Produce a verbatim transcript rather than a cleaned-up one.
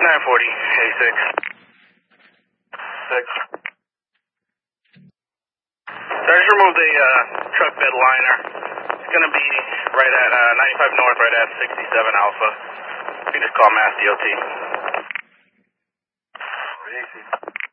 nine forty, eighty-six. Six. So I just removed a uh, truck bed liner. It's going to be right at uh, ninety-five north, right at sixty-seven Alpha. You can just call Mass D O T.